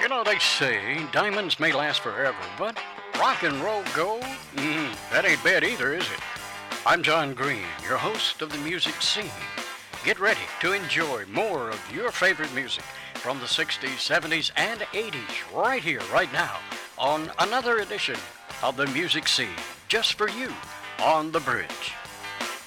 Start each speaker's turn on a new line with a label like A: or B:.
A: You know, they say diamonds may last forever, but rock and roll gold? That ain't bad either, is it? I'm John Green, your host of the music scene. Get ready to enjoy more of your favorite music from the 60s, 70s, and 80s right here, right now, on another edition of the music scene, just for you, on The Bridge.